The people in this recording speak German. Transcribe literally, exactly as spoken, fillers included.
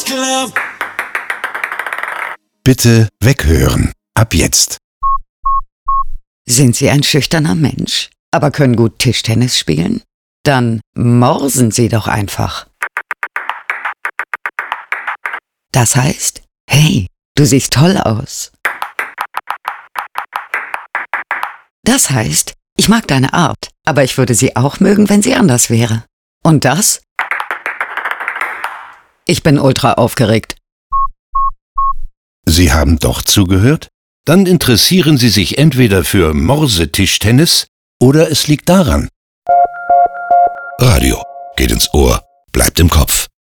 Club. Bitte weghören. Ab jetzt. Sind Sie ein schüchterner Mensch, aber können gut Tischtennis spielen? Dann morsen Sie doch einfach. Das heißt, hey, du siehst toll aus. Das heißt, ich mag deine Art, aber ich würde sie auch mögen, wenn sie anders wäre. Und das? Ich bin ultra aufgeregt. Sie haben doch zugehört? Dann interessieren Sie sich entweder für Morsetischtennis oder es liegt daran. Radio geht ins Ohr, bleibt im Kopf.